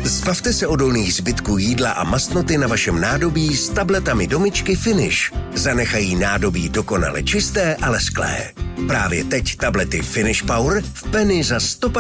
Zbavte se odolných zbytků jídla a mastnoty na vašem nádobí s tabletami Domičky Finish. Zanechají nádobí dokonale čisté a lesklé. Právě teď tablety Finish Power v Penny za 150